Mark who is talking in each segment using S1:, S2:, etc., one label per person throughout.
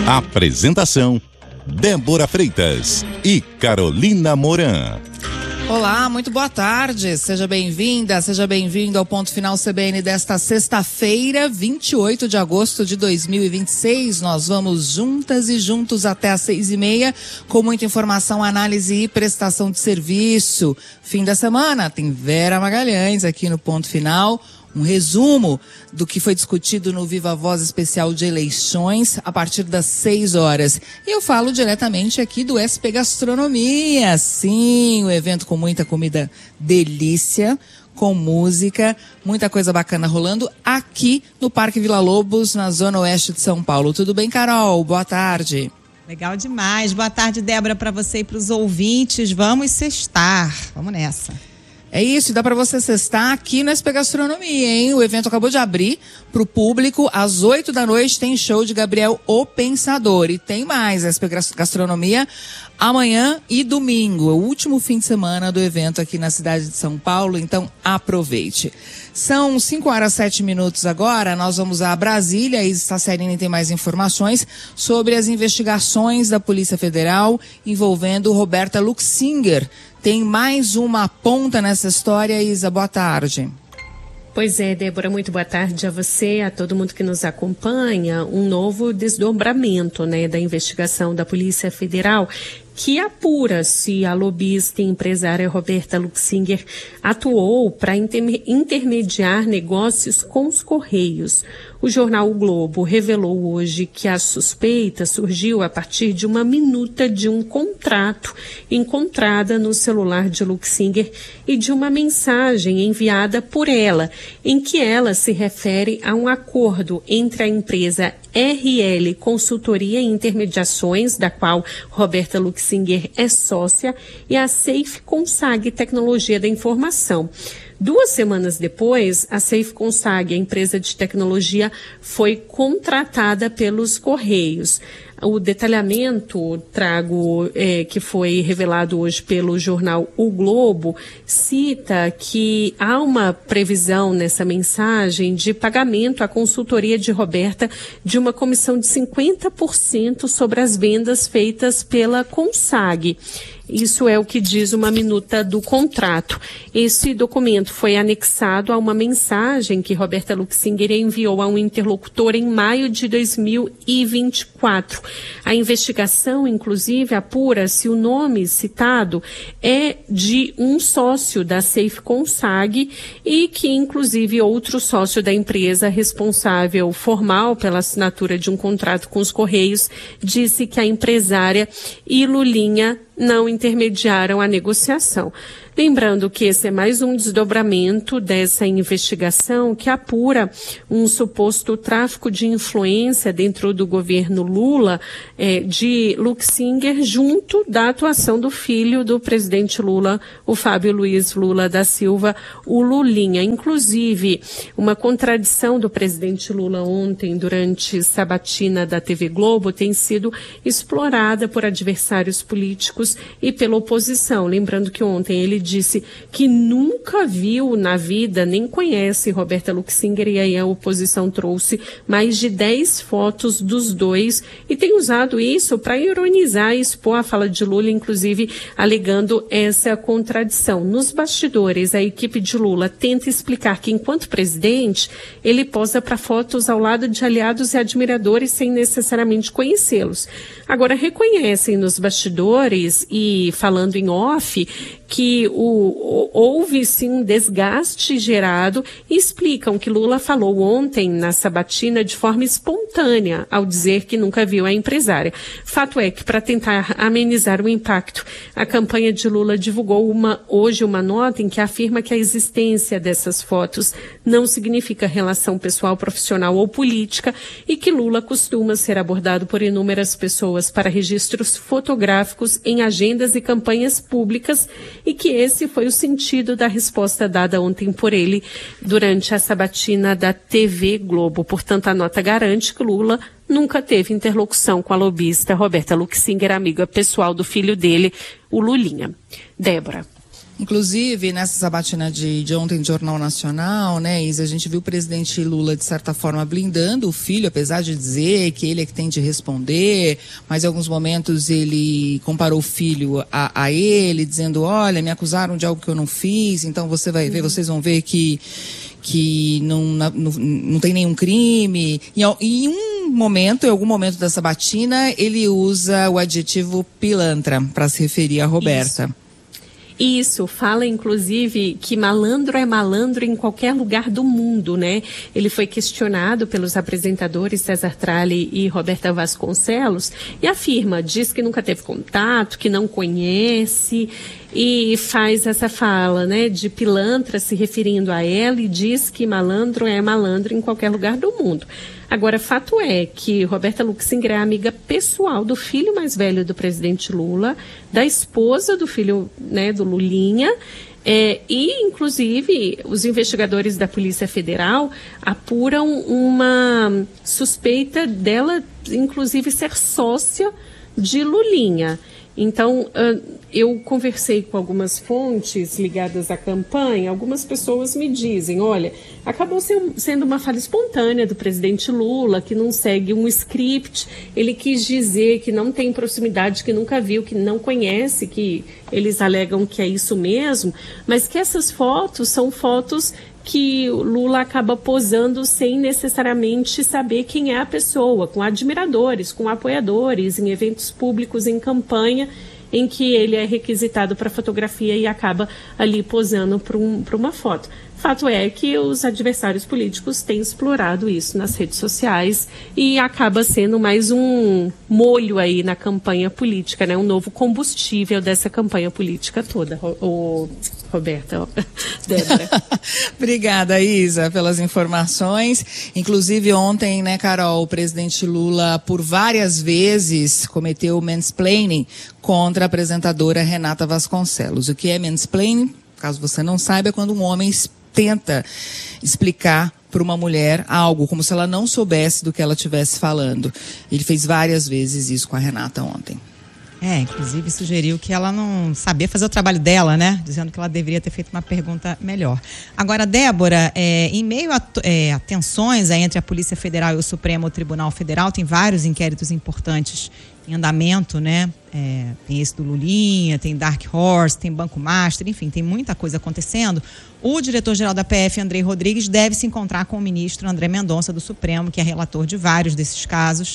S1: Apresentação: Débora Freitas e Carolina Moran.
S2: Olá, muito boa tarde. Seja bem-vinda, seja bem-vindo ao Ponto Final CBN desta sexta-feira, 28 de agosto de 2026. Nós vamos juntas e juntos até às 6h30 com muita informação, análise e prestação de serviço. Fim da semana tem Vera Magalhães aqui no Ponto Final. Um resumo do que foi discutido no Viva Voz especial de eleições a partir das 6 horas. E eu falo diretamente aqui do SP Gastronomia. Sim, o evento com muita comida delícia, com música, muita coisa bacana rolando aqui no Parque Vila Lobos, na Zona Oeste de São Paulo. Tudo bem, Carol? Boa tarde.
S3: Legal demais. Boa tarde, Débora, para você e para os ouvintes. Vamos sextar. Vamos nessa.
S2: É isso, dá para você cestar aqui no SP Gastronomia, hein? O evento acabou de abrir para o público. Às 8 da noite tem show de Gabriel O Pensador. E tem mais SP Gastronomia amanhã e domingo. É o último fim de semana do evento aqui na cidade de São Paulo, então aproveite. São 5h07 agora, nós vamos a Brasília. Isa Stacerini tem mais informações sobre as investigações da Polícia Federal envolvendo Roberta Luxinger. Tem mais uma ponta nessa história, Isa, boa tarde.
S4: Pois é, Débora, muito boa tarde a você, a todo mundo que nos acompanha. Um novo desdobramento, da investigação da Polícia Federal, que apura se a lobista e empresária Roberta Luxinger atuou para intermediar negócios com os Correios. O jornal O Globo revelou hoje que a suspeita surgiu a partir de uma minuta de um contrato encontrada no celular de Luxinger e de uma mensagem enviada por ela, em que ela se refere a um acordo entre a empresa RL Consultoria e Intermediações, da qual Roberta Luxinger é sócia, e a Safe Consag Tecnologia da Informação. 2 semanas depois, a Safe Consag, a empresa de tecnologia, foi contratada pelos Correios. O detalhamento que foi revelado hoje pelo jornal O Globo cita que há uma previsão nessa mensagem de pagamento à consultoria de Roberta de uma comissão de 50% sobre as vendas feitas pela Consag. Isso é o que diz uma minuta do contrato. Esse documento foi anexado a uma mensagem que Roberta Luxinger enviou a um interlocutor em maio de 2024. A investigação, inclusive, apura se o nome citado é de um sócio da Safe Consag e que, inclusive, outro sócio da empresa responsável formal pela assinatura de um contrato com os Correios disse que a empresária e Lulinha não intermediaram a negociação. Lembrando que esse é mais um desdobramento dessa investigação que apura um suposto tráfico de influência dentro do governo Lula de Luxinger junto da atuação do filho do presidente Lula, o Fábio Luiz Lula da Silva, o Lulinha. Inclusive, uma contradição do presidente Lula ontem durante sabatina da TV Globo tem sido explorada por adversários políticos e pela oposição. Lembrando que ontem ele disse que nunca viu na vida, nem conhece Roberta Luxinger, e aí a oposição trouxe mais de 10 fotos dos dois e tem usado isso para ironizar e expor a fala de Lula, inclusive alegando essa contradição. Nos bastidores, a equipe de Lula tenta explicar que, enquanto presidente, ele posa para fotos ao lado de aliados e admiradores sem necessariamente conhecê-los. Agora, reconhecem nos bastidores e falando em off que houve sim um desgaste gerado e explicam que Lula falou ontem na sabatina de forma espontânea ao dizer que nunca viu a empresária. Fato é que, para tentar amenizar o impacto, a campanha de Lula divulgou hoje uma nota em que afirma que a existência dessas fotos não significa relação pessoal, profissional ou política e que Lula costuma ser abordado por inúmeras pessoas para registros fotográficos em agendas e campanhas públicas e que esse foi o sentido da resposta dada ontem por ele durante a sabatina da TV Globo. Portanto, a nota garante que Lula nunca teve interlocução com a lobista Roberta Luxinger, amiga pessoal do filho dele, o Lulinha. Débora.
S2: Inclusive, nessa sabatina de ontem do Jornal Nacional, né, Isa, a gente viu o presidente Lula, de certa forma, blindando o filho, apesar de dizer que ele é que tem de responder, mas em alguns momentos ele comparou o filho a ele, dizendo, olha, me acusaram de algo que eu não fiz, então você vai ver, vocês vão ver que não tem nenhum crime. Em algum momento da sabatina, ele usa o adjetivo pilantra para se referir a Roberta.
S4: Isso, fala inclusive que malandro é malandro em qualquer lugar do mundo, né? Ele foi questionado pelos apresentadores César Tralli e Roberta Vasconcelos e afirma, diz que nunca teve contato, que não conhece e faz essa fala, né, de pilantra se referindo a ela e diz que malandro é malandro em qualquer lugar do mundo. Agora, fato é que Roberta Luxinger é amiga pessoal do filho mais velho do presidente Lula, da esposa do filho, né, do Lulinha, e, inclusive, os investigadores da Polícia Federal apuram uma suspeita dela, inclusive, ser sócia de Lulinha. Então, eu conversei com algumas fontes ligadas à campanha, algumas pessoas me dizem, olha, acabou sendo uma fala espontânea do presidente Lula, que não segue um script, ele quis dizer que não tem proximidade, que nunca viu, que não conhece, que eles alegam que é isso mesmo, mas que essas fotos são fotos que o Lula acaba posando sem necessariamente saber quem é a pessoa, com admiradores, com apoiadores, em eventos públicos, em campanha, em que ele é requisitado para fotografia e acaba ali posando para uma foto. Fato é que os adversários políticos têm explorado isso nas redes sociais e acaba sendo mais um molho aí na campanha política, né? Um novo combustível dessa campanha política toda. Roberta, Débora.
S2: Obrigada, Isa, pelas informações. Inclusive ontem, né, Carol, o presidente Lula por várias vezes cometeu mansplaining contra a apresentadora Renata Vasconcelos. O que é mansplaining? Caso você não saiba, é quando um homem tenta explicar para uma mulher algo, como se ela não soubesse do que ela estivesse falando. Ele fez várias vezes isso com a Renata ontem.
S3: Inclusive sugeriu que ela não sabia fazer o trabalho dela, né? Dizendo que ela deveria ter feito uma pergunta melhor. Agora, Débora, em meio a tensões entre a Polícia Federal e o Supremo Tribunal Federal, tem vários inquéritos importantes em andamento, né? Tem esse do Lulinha, tem Dark Horse, tem Banco Master, enfim, tem muita coisa acontecendo. O diretor-geral da PF, Andrei Rodrigues, deve se encontrar com o ministro André Mendonça do Supremo, que é relator de vários desses casos.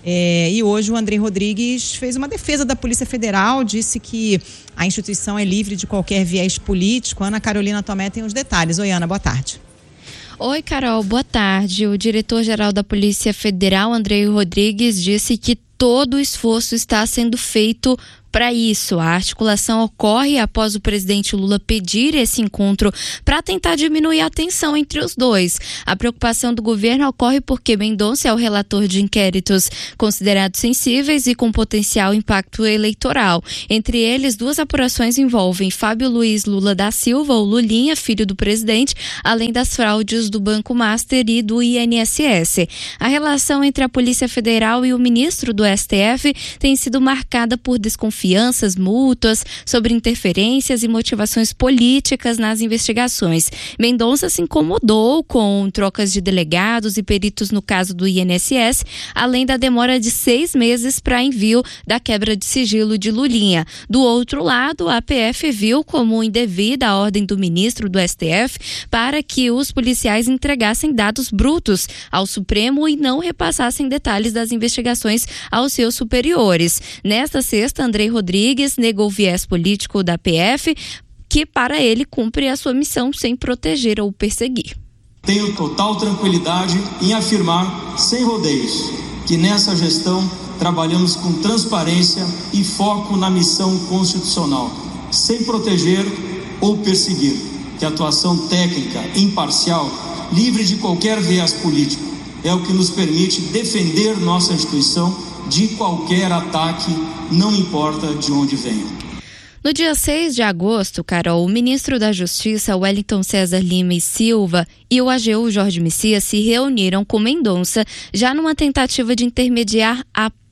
S3: E hoje o Andrei Rodrigues fez uma defesa da Polícia Federal, disse que a instituição é livre de qualquer viés político. Ana Carolina Tomé tem os detalhes. Oi, Ana, boa tarde.
S5: Oi, Carol, boa tarde. O diretor-geral da Polícia Federal, Andrei Rodrigues, disse que todo o esforço está sendo feito para isso. A articulação ocorre após o presidente Lula pedir esse encontro para tentar diminuir a tensão entre os dois. A preocupação do governo ocorre porque Mendonça é o relator de inquéritos considerados sensíveis e com potencial impacto eleitoral. Entre eles, duas apurações envolvem Fábio Luiz Lula da Silva, o Lulinha, filho do presidente, além das fraudes do Banco Master e do INSS. A relação entre a Polícia Federal e o ministro do STF tem sido marcada por desconfianças mútuas sobre interferências e motivações políticas nas investigações. Mendonça se incomodou com trocas de delegados e peritos no caso do INSS, além da demora de 6 meses para envio da quebra de sigilo de Lulinha. Do outro lado, a PF viu como indevida a ordem do ministro do STF para que os policiais entregassem dados brutos ao Supremo e não repassassem detalhes das investigações aos seus superiores. Nesta sexta, Andrei Rodrigues negou o viés político da PF, que para ele cumpre a sua missão sem proteger ou perseguir.
S6: Tenho total tranquilidade em afirmar, sem rodeios, que nessa gestão trabalhamos com transparência e foco na missão constitucional, sem proteger ou perseguir, que a atuação técnica, imparcial, livre de qualquer viés político, é o que nos permite defender nossa instituição de qualquer ataque, não importa de onde venha.
S5: No dia 6 de agosto, Carol, o ministro da Justiça, Wellington César Lima e Silva, e o AGU Jorge Messias se reuniram com Mendonça, já numa tentativa de intermediar a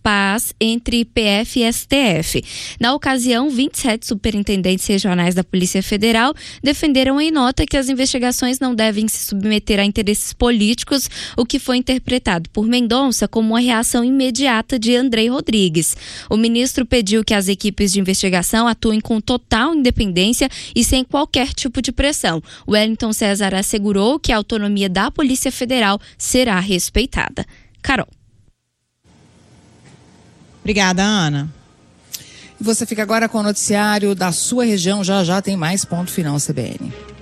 S5: paz entre PF e STF. Na ocasião, 27 superintendentes regionais da Polícia Federal defenderam em nota que as investigações não devem se submeter a interesses políticos, o que foi interpretado por Mendonça como uma reação imediata de Andrei Rodrigues. O ministro pediu que as equipes de investigação atuem com total independência e sem qualquer tipo de pressão. Wellington César assegurou que a autonomia da Polícia Federal será respeitada. Carol.
S3: Obrigada, Ana.
S2: Você fica agora com o noticiário da sua região. Já já tem mais Ponto Final CBN.